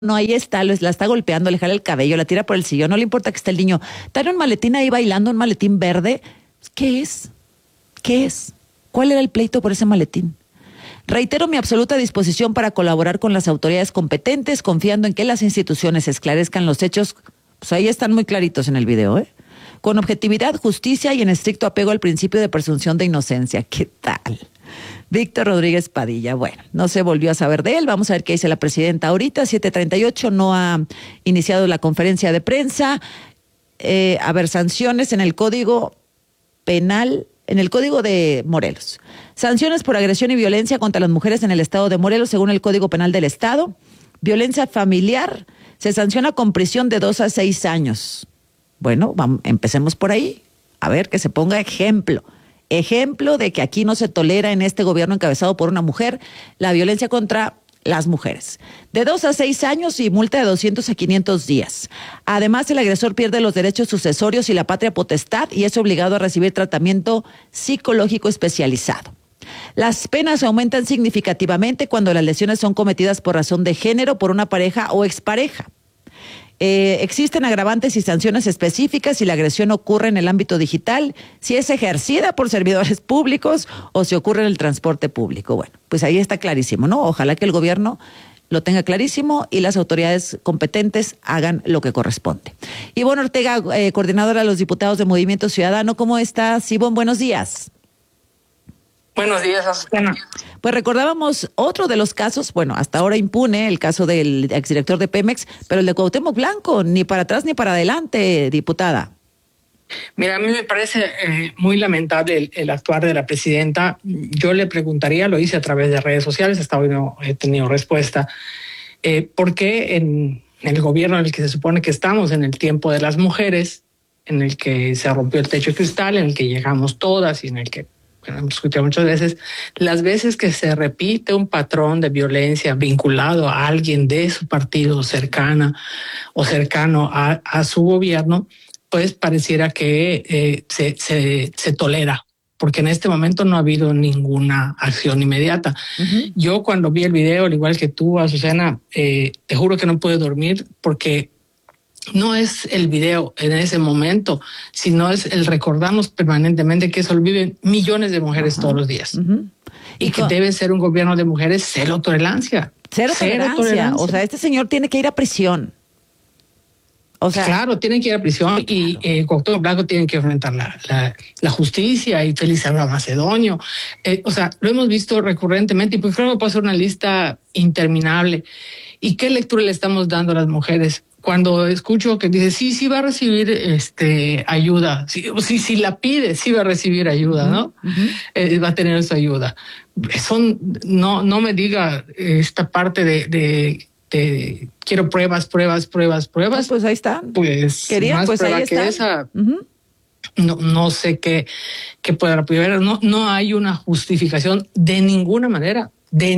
No, ahí está, la está golpeando, le jala el cabello, la tira por el sillón, no le importa que esté el niño. Trae un maletín ahí bailando, un maletín verde. ¿Qué es? ¿Qué es? ¿Cuál era el pleito por ese maletín? Reitero mi absoluta disposición para colaborar con las autoridades competentes, confiando en que las instituciones esclarezcan los hechos. Pues ahí están muy claritos en el video, ¿eh? Con objetividad, justicia y en estricto apego al principio de presunción de inocencia. ¿Qué tal? Víctor Rodríguez Padilla. Bueno, no se volvió a saber de él. Vamos a ver qué dice la presidenta ahorita. 7:38, no ha iniciado la conferencia de prensa. Sanciones en el Código Penal, en el Código de Morelos. Sanciones por agresión y violencia contra las mujeres en el estado de Morelos, según el Código Penal del estado. Violencia familiar se sanciona con prisión de 2 a 6 años. Bueno, empecemos por ahí. A ver, que se ponga ejemplo. Ejemplo de que aquí no se tolera en este gobierno encabezado por una mujer la violencia contra las mujeres. De 2 a 6 años y multa de 200 a 500 días. Además, el agresor pierde los derechos sucesorios y la patria potestad y es obligado a recibir tratamiento psicológico especializado. Las penas aumentan significativamente cuando las lesiones son cometidas por razón de género, por una pareja o expareja. Existen agravantes y sanciones específicas si la agresión ocurre en el ámbito digital, si es ejercida por servidores públicos o si ocurre en el transporte público. Bueno, pues ahí está clarísimo, ¿no? Ojalá que el gobierno lo tenga clarísimo y las autoridades competentes hagan lo que corresponde. Ivonne Ortega, coordinadora de los diputados de Movimiento Ciudadano, ¿cómo estás, Ivonne? Buenos días. Buenos días, Azucena. Pues recordábamos otro de los casos, bueno, hasta ahora impune, el caso del exdirector de Pemex, pero el de Cuauhtémoc Blanco, ni para atrás ni para adelante, diputada. Mira, a mí me parece muy lamentable el actuar de la presidenta. Yo le preguntaría, lo hice a través de redes sociales, hasta hoy no he tenido respuesta, ¿por qué en el gobierno en el que se supone que estamos, en el tiempo de las mujeres, en el que se rompió el techo de cristal, en el que llegamos todas y en el que hemos escuchado muchas veces, las veces que se repite un patrón de violencia vinculado a alguien de su partido cercana o cercano a su gobierno, pues pareciera que se tolera, porque en este momento no ha habido ninguna acción inmediata. Uh-huh. Yo cuando vi el video, al igual que tú, Azucena, te juro que no pude dormir porque no es el video en ese momento, sino es el recordarnos permanentemente que eso lo viven millones de mujeres todos los días. Uh-huh. Y que debe ser un gobierno de mujeres cero tolerancia. Cero tolerancia. O sea, este señor tiene que ir a prisión. O sea, claro, tienen que ir a prisión y Cuauhtémoc Blanco tiene que enfrentar la justicia y Félix Salgado Macedonio. O sea, lo hemos visto recurrentemente y pues creo que puede ser una lista interminable. ¿Y qué lectura le estamos dando a las mujeres? Cuando escucho que dice, sí va a recibir ayuda, si la pide, sí va a recibir ayuda, ¿no? Uh-huh. Va a tener su ayuda. No me diga esta parte de quiero pruebas. Pues ahí está. Pues querían, más pues prueba ahí que está. esa. Uh-huh. No sé qué pueda apoyar. No hay una justificación de ninguna manera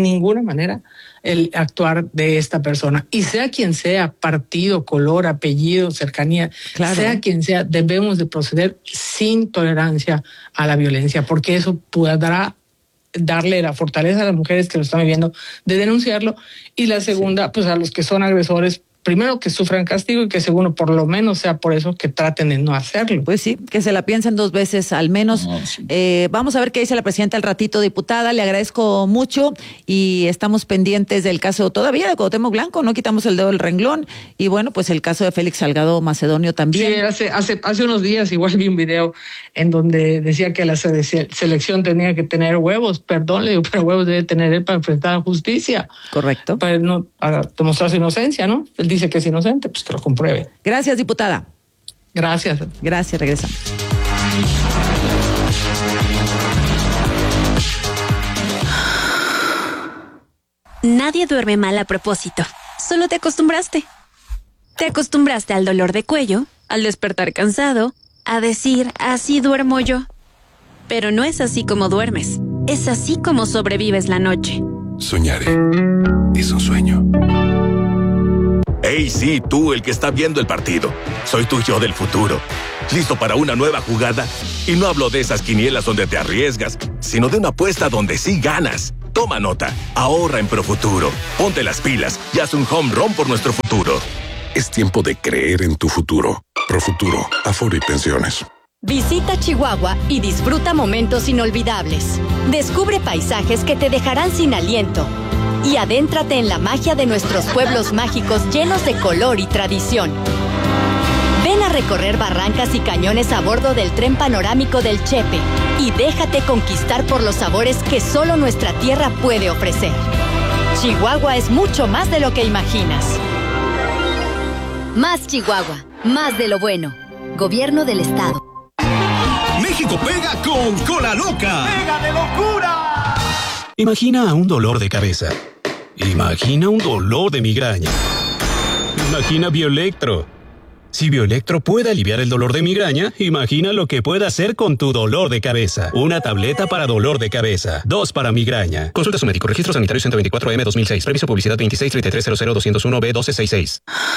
el actuar de esta persona. Y sea quien sea, partido, color, apellido, cercanía, claro, sea quien sea, debemos de proceder sin tolerancia a la violencia, porque eso podrá darle la fortaleza a las mujeres que lo están viviendo de denunciarlo, y la segunda, pues a los que son agresores, primero que sufran castigo y que segundo, por lo menos sea por eso que traten de no hacerlo. Pues sí, que se la piensen 2 veces al menos. Sí. Vamos a ver qué dice la presidenta al ratito, diputada. Le agradezco mucho y estamos pendientes del caso todavía de Cuauhtémoc Blanco. No quitamos el dedo del renglón. Y bueno, pues el caso de Félix Salgado Macedonio también. Sí, hace unos días igual vi un video en donde decía que la selección tenía que tener huevos. Perdón, le digo, pero huevos debe tener él para enfrentar a justicia. Correcto. Para demostrar su inocencia, ¿no? Él dice que es inocente, pues que lo compruebe. Gracias, diputada. Gracias. Gracias, regresamos. Nadie duerme mal a propósito. Solo te acostumbraste. Te acostumbraste al dolor de cuello, al despertar cansado, a decir, así duermo yo. Pero no es así como duermes. Es así como sobrevives la noche. Soñaré. Es un sueño. Hey, sí, tú, el que está viendo el partido. Soy tu yo del futuro. ¿Listo para una nueva jugada? Y no hablo de esas quinielas donde te arriesgas, sino de una apuesta donde sí ganas. Toma nota, ahorra en Profuturo. Ponte las pilas y haz un home run por nuestro futuro. Es tiempo de creer en tu futuro. Profuturo, Afore y Pensiones. Visita Chihuahua y disfruta momentos inolvidables. Descubre paisajes que te dejarán sin aliento. Y adéntrate en la magia de nuestros pueblos mágicos llenos de color y tradición. Ven a recorrer barrancas y cañones a bordo del tren panorámico del Chepe y déjate conquistar por los sabores que solo nuestra tierra puede ofrecer. Chihuahua es mucho más de lo que imaginas. Más Chihuahua, más de lo bueno. Gobierno del Estado. México pega con Cola Loca. ¡Pega de locura! Imagina un dolor de cabeza. Imagina un dolor de migraña. Imagina Bioelectro. Si Bioelectro puede aliviar el dolor de migraña, imagina lo que puede hacer con tu dolor de cabeza. Una tableta para dolor de cabeza, 2 para migraña. Consulta a su médico. Registro sanitario 124M 2006. Previso publicidad 2633000201B1266.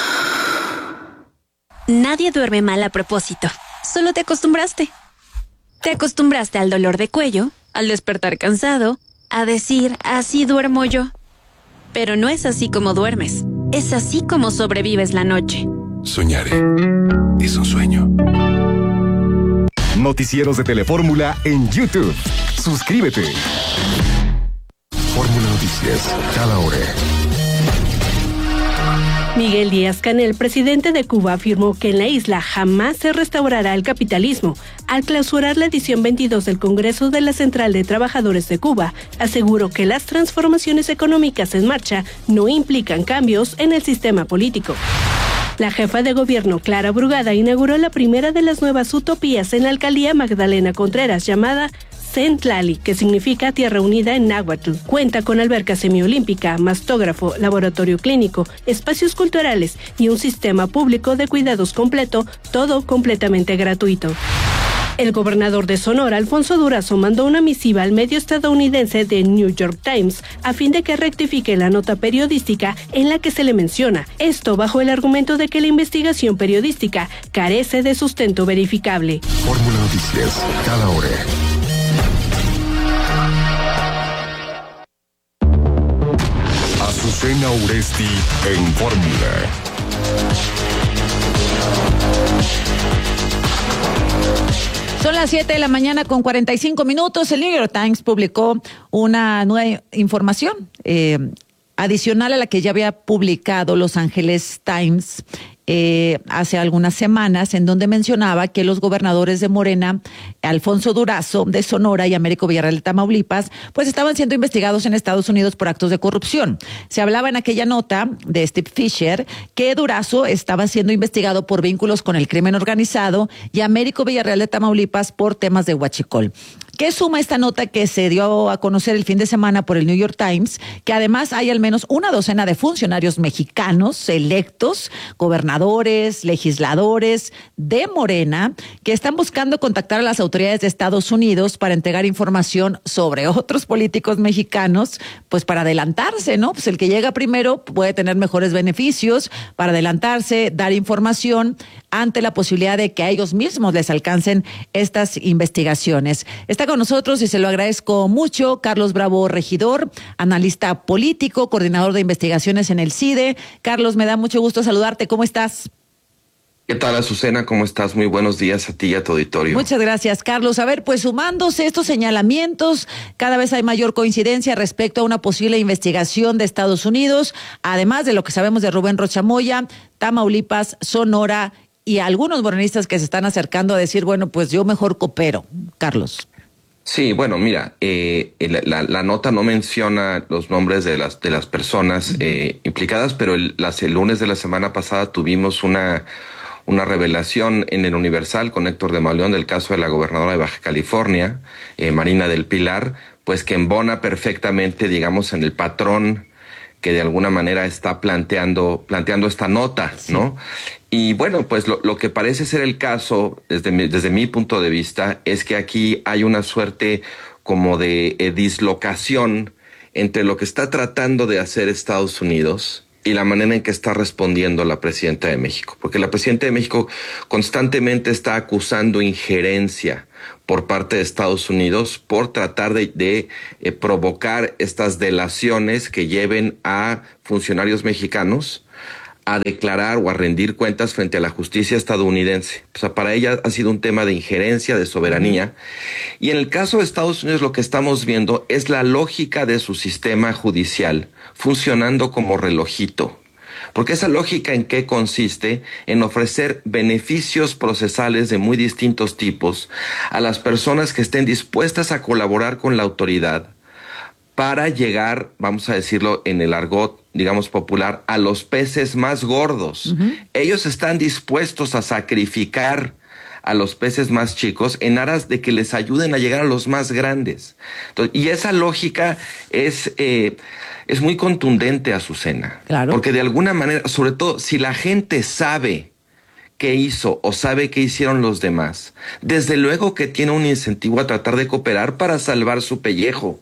Nadie duerme mal a propósito. Solo te acostumbraste. Te acostumbraste al dolor de cuello, al despertar cansado, a decir, así duermo yo. Pero no es así como duermes. Es así como sobrevives la noche. Soñaré. Es un sueño. Noticieros de Telefórmula en YouTube. Suscríbete. Fórmula Noticias, cada hora. Miguel Díaz-Canel, presidente de Cuba, afirmó que en la isla jamás se restaurará el capitalismo. Al clausurar la edición 22 del Congreso de la Central de Trabajadores de Cuba, aseguró que las transformaciones económicas en marcha no implican cambios en el sistema político. La jefa de gobierno, Clara Brugada, inauguró la primera de las nuevas utopías en la alcaldía Magdalena Contreras, llamada Centlali, que significa Tierra Unida en náhuatl. Cuenta con alberca semiolímpica, mastógrafo, laboratorio clínico, espacios culturales y un sistema público de cuidados completo, todo completamente gratuito. El gobernador de Sonora, Alfonso Durazo, mandó una misiva al medio estadounidense The New York Times a fin de que rectifique la nota periodística en la que se le menciona. Esto bajo el argumento de que la investigación periodística carece de sustento verificable. Fórmula Noticias, cada hora. Azucena Uresti en Fórmula. Son las 7 de la mañana con 45 minutos. El New York Times publicó una nueva información adicional a la que ya había publicado Los Angeles Times hace algunas semanas, en donde mencionaba que los gobernadores de Morena, Alfonso Durazo de Sonora y Américo Villarreal de Tamaulipas, pues estaban siendo investigados en Estados Unidos por actos de corrupción. Se hablaba en aquella nota de Steve Fisher que Durazo estaba siendo investigado por vínculos con el crimen organizado y Américo Villarreal de Tamaulipas por temas de huachicol. ¿Qué suma esta nota que se dio a conocer el fin de semana por el New York Times? Que además hay al menos una docena de funcionarios mexicanos electos, gobernadores, legisladores de Morena, que están buscando contactar a las autoridades de Estados Unidos para entregar información sobre otros políticos mexicanos, pues para adelantarse, ¿no? Pues el que llega primero puede tener mejores beneficios para adelantarse, dar información ante la posibilidad de que a ellos mismos les alcancen estas investigaciones. Está con nosotros y se lo agradezco mucho Carlos Bravo Regidor, analista político, coordinador de investigaciones en el CIDE. Carlos, me da mucho gusto saludarte. ¿Cómo estás? ¿Qué tal, Azucena? ¿Cómo estás? Muy buenos días a ti y a tu auditorio. Muchas gracias, Carlos. A ver, pues sumándose estos señalamientos, cada vez hay mayor coincidencia respecto a una posible investigación de Estados Unidos, además de lo que sabemos de Rubén Rocha Moya, Tamaulipas, Sonora y algunos morenistas que se están acercando a decir, bueno, pues yo mejor coopero. Carlos. Sí, bueno, mira, la nota no menciona los nombres de las personas implicadas, pero el lunes de la semana pasada tuvimos una revelación en el Universal con Héctor de Mauleón del caso de la gobernadora de Baja California, Marina del Pilar, pues que embona perfectamente, digamos, en el patrón que de alguna manera está planteando esta nota, ¿no? Y bueno, pues lo que parece ser el caso, desde mi punto de vista, es que aquí hay una suerte como de dislocación entre lo que está tratando de hacer Estados Unidos y la manera en que está respondiendo la presidenta de México. Porque la presidenta de México constantemente está acusando injerencia por parte de Estados Unidos por tratar de provocar estas delaciones que lleven a funcionarios mexicanos a declarar o a rendir cuentas frente a la justicia estadounidense. O sea, para ella ha sido un tema de injerencia, de soberanía. Y en el caso de Estados Unidos lo que estamos viendo es la lógica de su sistema judicial funcionando como relojito. Porque esa lógica, ¿en qué consiste? En ofrecer beneficios procesales de muy distintos tipos a las personas que estén dispuestas a colaborar con la autoridad para llegar, vamos a decirlo en el argot, digamos popular, a los peces más gordos. Ellos están dispuestos a sacrificar a los peces más chicos en aras de que les ayuden a llegar a los más grandes. Entonces, y esa lógica es muy contundente, Azucena. Claro. Porque de alguna manera, sobre todo si la gente sabe qué hizo o sabe qué hicieron los demás, desde luego que tiene un incentivo a tratar de cooperar para salvar su pellejo.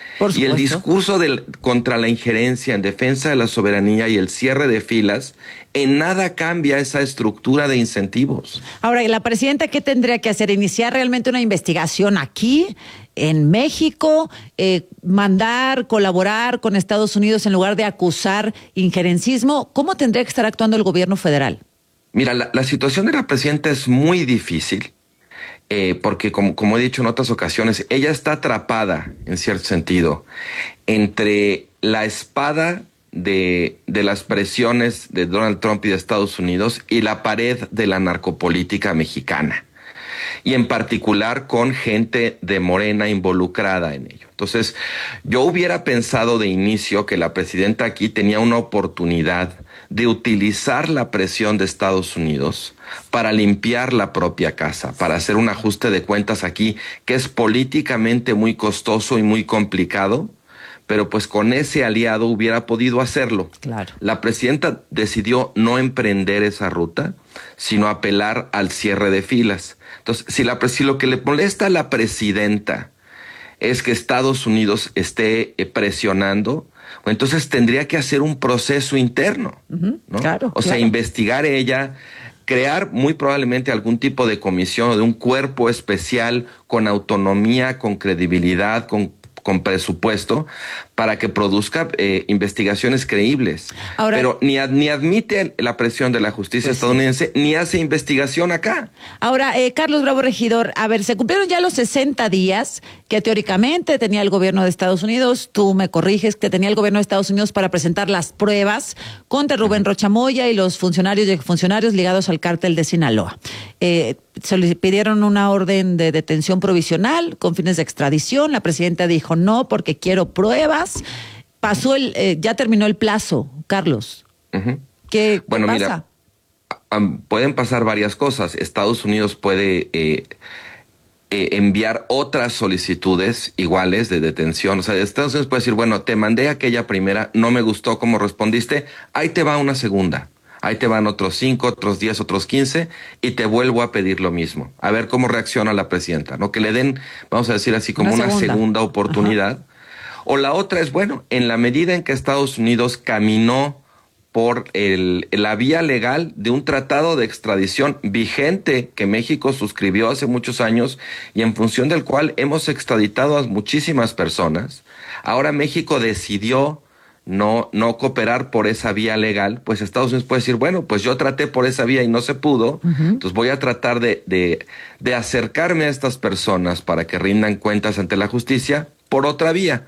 Y el discurso contra la injerencia en defensa de la soberanía y el cierre de filas en nada cambia esa estructura de incentivos. Ahora, ¿y la presidenta qué tendría que hacer? ¿Iniciar realmente una investigación aquí, en México? ¿Mandar, colaborar con Estados Unidos en lugar de acusar injerencismo? ¿Cómo tendría que estar actuando el gobierno federal? Mira, la situación de la presidenta es muy difícil. Porque como he dicho en otras ocasiones, ella está atrapada, en cierto sentido, entre la espada de las presiones de Donald Trump y de Estados Unidos y la pared de la narcopolítica mexicana. Y en particular con gente de Morena involucrada en ello. Entonces, yo hubiera pensado de inicio que la presidenta aquí tenía una oportunidad de utilizar la presión de Estados Unidos para limpiar la propia casa, para hacer un ajuste de cuentas aquí, que es políticamente muy costoso y muy complicado, pero pues con ese aliado hubiera podido hacerlo. Claro. La presidenta decidió no emprender esa ruta, sino apelar al cierre de filas. Entonces, si lo que le molesta a la presidenta es que Estados Unidos esté presionando, entonces tendría que hacer un proceso interno, ¿no? Claro, o sea, investigar ella, crear muy probablemente algún tipo de comisión o de un cuerpo especial con autonomía, con credibilidad, con presupuesto, para que produzca investigaciones creíbles. Ahora, pero ni admite la presión de la justicia estadounidense, ni hace investigación acá. Ahora, Carlos Bravo, regidor, a ver, se cumplieron ya los 60 días que teóricamente tenía el gobierno de Estados Unidos, tú me corriges, que tenía el gobierno de Estados Unidos para presentar las pruebas contra Rubén Rocha Moya y los funcionarios y exfuncionarios ligados al cártel de Sinaloa. Pidieron una orden de detención provisional con fines de extradición. La presidenta dijo no porque quiero pruebas. Ya terminó el plazo, Carlos. ¿Qué pasa? Mira, pueden pasar varias cosas. Estados Unidos puede enviar otras solicitudes iguales de detención. O sea, Estados Unidos puede decir, bueno, te mandé aquella primera, no me gustó cómo respondiste, ahí te va una segunda. Ahí te van otros 5, otros 10, otros 15 y te vuelvo a pedir lo mismo. A ver cómo reacciona la presidenta, ¿no? Que le den, vamos a decir así, como una segunda oportunidad. Ajá. O la otra es, bueno, en la medida en que Estados Unidos caminó por la vía legal de un tratado de extradición vigente que México suscribió hace muchos años y en función del cual hemos extraditado a muchísimas personas, ahora México decidió no cooperar por esa vía legal, pues Estados Unidos puede decir, bueno, pues yo traté por esa vía y no se pudo, entonces voy a tratar de acercarme a estas personas para que rindan cuentas ante la justicia por otra vía.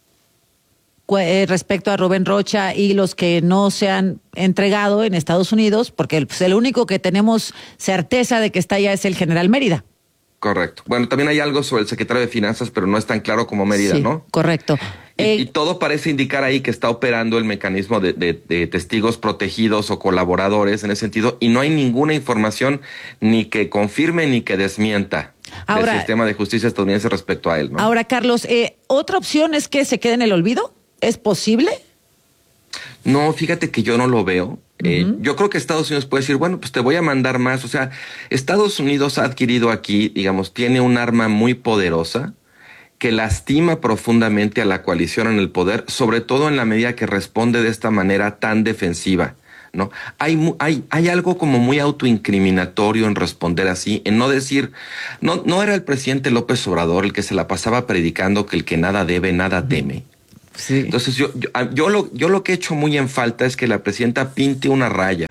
Respecto a Rubén Rocha y los que no se han entregado en Estados Unidos, porque pues, el único que tenemos certeza de que está allá es el general Mérida. Correcto. Bueno, también hay algo sobre el secretario de Finanzas, pero no es tan claro como Mérida, sí, ¿no? Correcto. Y todo parece indicar ahí que está operando el mecanismo de testigos protegidos o colaboradores en ese sentido, y no hay ninguna información ni que confirme ni que desmienta el sistema de justicia estadounidense respecto a él, ¿no? Ahora, Carlos, ¿otra opción es que se quede en el olvido? ¿Es posible? No, fíjate que yo no lo veo. Yo creo que Estados Unidos puede decir, bueno, pues te voy a mandar más. O sea, Estados Unidos ha adquirido aquí, digamos, tiene un arma muy poderosa que lastima profundamente a la coalición en el poder, sobre todo en la medida que responde de esta manera tan defensiva ¿no? Hay algo como muy autoincriminatorio en responder así, en no decir, no era el presidente López Obrador el que se la pasaba predicando que el que nada debe, nada teme. Sí. Entonces yo lo que he hecho muy en falta es que la presidenta pinte una raya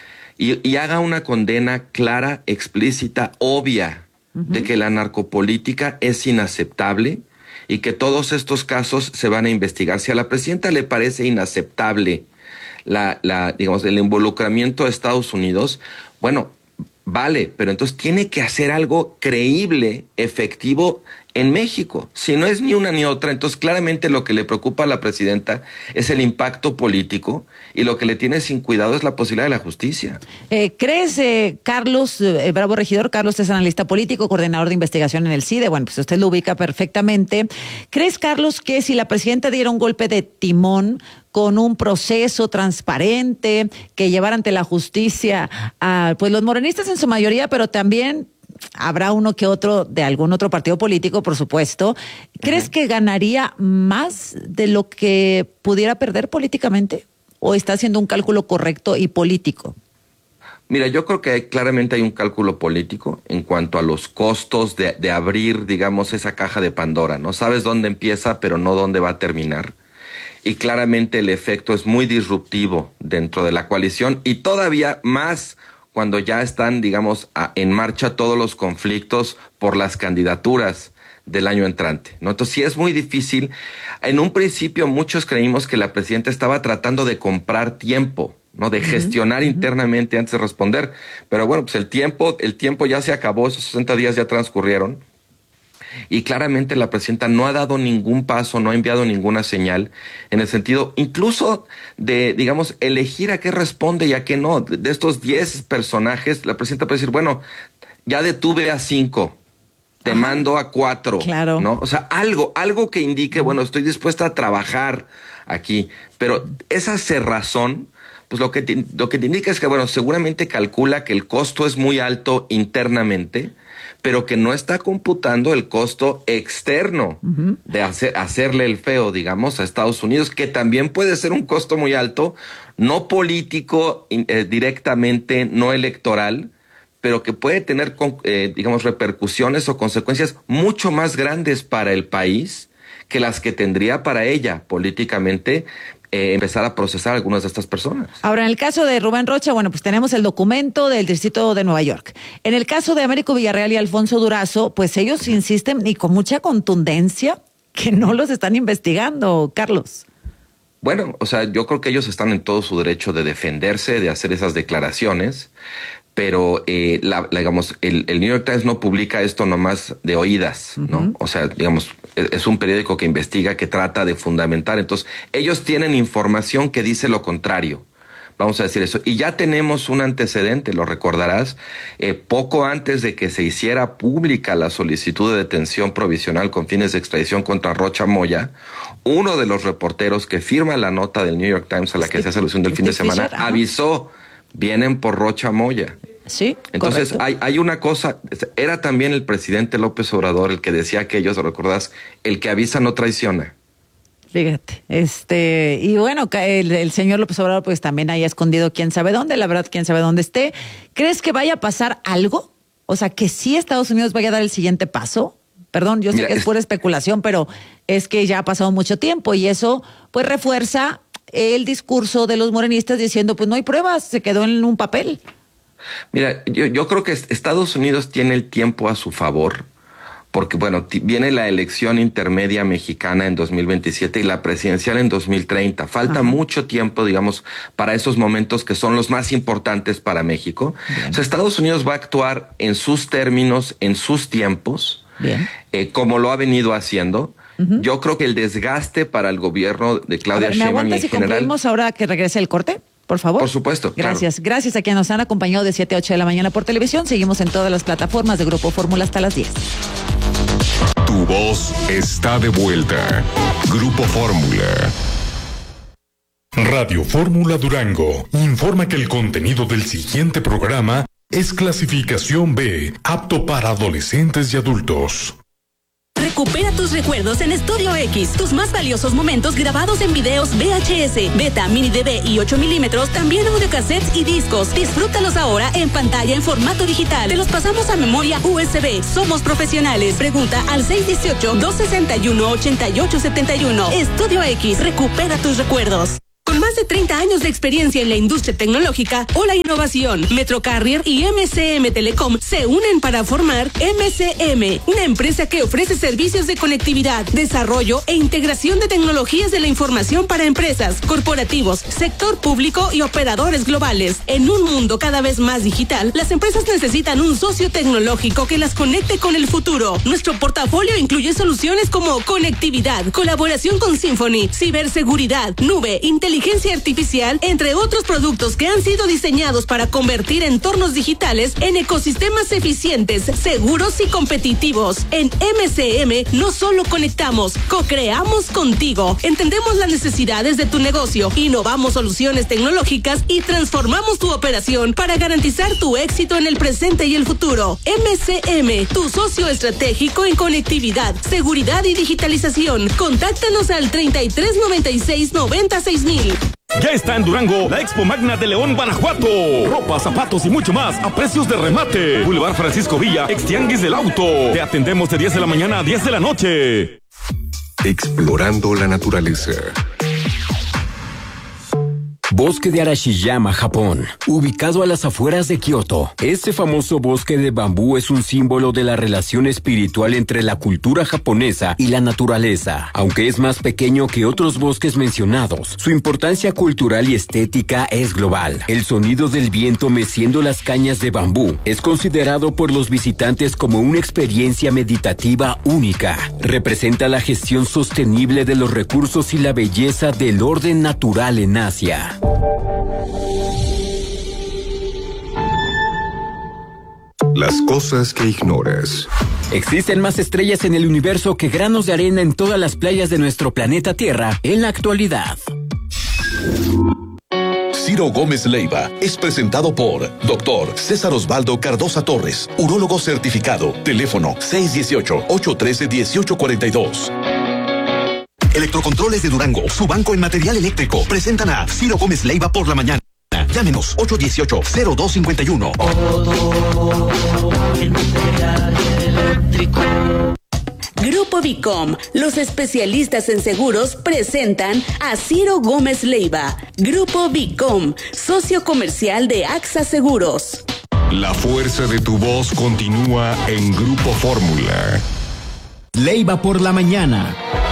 y haga una condena clara, explícita, obvia, de que la narcopolítica es inaceptable y que todos estos casos se van a investigar. Si a la presidenta le parece inaceptable digamos, el involucramiento de Estados Unidos, bueno, vale, pero entonces tiene que hacer algo creíble, efectivo en México. Si no es ni una ni otra, entonces claramente lo que le preocupa a la presidenta es el impacto político y lo que le tiene sin cuidado es la posibilidad de la justicia. ¿Crees, Carlos Bravo Regidor? Carlos es analista político, coordinador de investigación en el CIDE. Bueno, pues usted lo ubica perfectamente. ¿Crees, Carlos, que si la presidenta diera un golpe de timón con un proceso transparente que llevara ante la justicia a pues los morenistas en su mayoría, pero también habrá uno que otro de algún otro partido político, por supuesto, ¿crees que ganaría más de lo que pudiera perder políticamente? ¿O está haciendo un cálculo correcto y político? Mira, yo creo que claramente hay un cálculo político en cuanto a los costos de abrir, digamos, esa caja de Pandora, ¿no? Sabes dónde empieza, pero no dónde va a terminar. Y claramente el efecto es muy disruptivo dentro de la coalición y todavía más cuando ya están, digamos, en marcha todos los conflictos por las candidaturas del año entrante, ¿no? Entonces sí es muy difícil. En un principio muchos creímos que la presidenta estaba tratando de comprar tiempo, ¿no? De gestionar internamente antes de responder. Pero bueno, pues el tiempo ya se acabó, esos 60 días ya transcurrieron. Y claramente la presidenta no ha dado ningún paso, no ha enviado ninguna señal en el sentido incluso de, digamos, elegir a qué responde y a qué no. De estos 10 personajes, la presidenta puede decir, bueno, ya detuve a 5, te mando a 4, claro, ¿no? O sea, algo que indique, bueno, estoy dispuesta a trabajar aquí. Pero esa cerrazón, pues lo que te indica es que, bueno, seguramente calcula que el costo es muy alto internamente, pero que no está computando el costo externo de hacerle el feo, digamos, a Estados Unidos, que también puede ser un costo muy alto, no político directamente, no electoral, pero que puede tener, digamos, repercusiones o consecuencias mucho más grandes para el país que las que tendría para ella políticamente empezar a procesar a algunas de estas personas. Ahora, en el caso de Rubén Rocha, bueno, pues tenemos el documento del Distrito de Nueva York. En el caso de Américo Villarreal y Alfonso Durazo, pues ellos insisten y con mucha contundencia que no los están investigando, Carlos. Bueno, o sea, yo creo que ellos están en todo su derecho de defenderse, de hacer esas declaraciones, pero digamos, el New York Times no publica esto nomás de oídas, ¿no? O sea, digamos, es un periódico que investiga, que trata de fundamentar. Entonces, ellos tienen información que dice lo contrario. Vamos a decir eso. Y ya tenemos un antecedente, lo recordarás, poco antes de que se hiciera pública la solicitud de detención provisional con fines de extradición contra Rocha Moya, uno de los reporteros que firma la nota del New York Times a la que se hace alusión del fin de semana, avisó, vienen por Rocha Moya. Sí, entonces hay una cosa, era también el presidente López Obrador el que decía que ellos, ¿recordás? El que avisa no traiciona. Fíjate, y bueno, el señor López Obrador pues también haya escondido quién sabe dónde, la verdad quién sabe dónde esté. ¿Crees que vaya a pasar algo? O sea, que sí Estados Unidos vaya a dar el siguiente paso. Perdón, yo sé que es pura especulación, pero es que ya ha pasado mucho tiempo y eso pues refuerza el discurso de los morenistas diciendo pues no hay pruebas, se quedó en un papel. Mira, yo creo que Estados Unidos tiene el tiempo a su favor, porque bueno, viene la elección intermedia mexicana en 2027 y la presidencial en 2030. Falta mucho tiempo, digamos, para esos momentos que son los más importantes para México. O sea, Estados Unidos va a actuar en sus términos, en sus tiempos, como lo ha venido haciendo. Yo creo que el desgaste para el gobierno de Claudia Sheinbaum en general... concluimos ahora que regrese el corte? Por favor. Por supuesto. Gracias. Claro. Gracias a quienes nos han acompañado de 7 a 8 de la mañana por televisión. Seguimos en todas las plataformas de Grupo Fórmula hasta las 10. Tu voz está de vuelta. Grupo Fórmula. Radio Fórmula Durango informa que el contenido del siguiente programa es clasificación B, apto para adolescentes y adultos. Recupera tus recuerdos en Estudio X. Tus más valiosos momentos grabados en videos VHS, Beta, Mini DV y 8 milímetros, también audiocassettes y discos. Disfrútalos ahora en pantalla en formato digital. Te los pasamos a memoria USB. Somos profesionales. Pregunta al 618-261-8871. Estudio X. Recupera tus recuerdos. Con más de 30 años de experiencia en la industria tecnológica o la innovación, Metro Carrier y MCM Telecom se unen para formar MCM, una empresa que ofrece servicios de conectividad, desarrollo e integración de tecnologías de la información para empresas, corporativos, sector público y operadores globales. En un mundo cada vez más digital, las empresas necesitan un socio tecnológico que las conecte con el futuro. Nuestro portafolio incluye soluciones como conectividad, colaboración con Symphony, ciberseguridad, nube, inteligencia artificial, entre otros productos que han sido diseñados para convertir entornos digitales en ecosistemas eficientes, seguros y competitivos. En MCM no solo conectamos, co-creamos contigo. Entendemos las necesidades de tu negocio, innovamos soluciones tecnológicas y transformamos tu operación para garantizar tu éxito en el presente y el futuro. MCM, tu socio estratégico en conectividad, seguridad y digitalización. Contáctanos al 3396-96000. Ya está en Durango la Expo Magna de León, Guanajuato. Ropa, zapatos y mucho más a precios de remate. Boulevard Francisco Villa, ex Tianguis del Auto. Te atendemos de 10 de la mañana a 10 de la noche. Explorando la naturaleza. Bosque de Arashiyama, Japón, ubicado a las afueras de Kioto. Este famoso bosque de bambú es un símbolo de la relación espiritual entre la cultura japonesa y la naturaleza. Aunque es más pequeño que otros bosques mencionados, su importancia cultural y estética es global. El sonido del viento meciendo las cañas de bambú es considerado por los visitantes como una experiencia meditativa única. Representa la gestión sostenible de los recursos y la belleza del orden natural en Asia. Las cosas que ignoras. Existen más estrellas en el universo que granos de arena en todas las playas de nuestro planeta Tierra en la actualidad. Ciro Gómez Leiva es presentado por Dr. César Osvaldo Cardosa Torres, urólogo certificado. Teléfono 618-813-1842. Electrocontroles de Durango, su banco en material eléctrico, presentan a Ciro Gómez Leiva por la mañana. Llámenos 818-0251. Grupo Vicom, los especialistas en seguros, presentan a Ciro Gómez Leiva. Grupo Vicom, socio comercial de AXA Seguros. La fuerza de tu voz continúa en Grupo Fórmula. Leiva por la mañana.